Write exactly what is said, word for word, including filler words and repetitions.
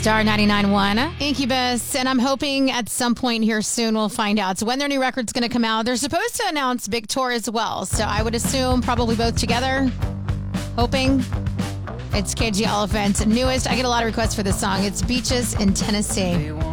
Star ninety-nine point one, Incubus, and I'm hoping at some point here soon we'll find out when their new record's going to come out. They're supposed to announce Big Tour as well, so I would assume probably both together. Hoping. It's K G Elephant's newest. I get a lot of requests for this song. It's Beaches in Tennessee.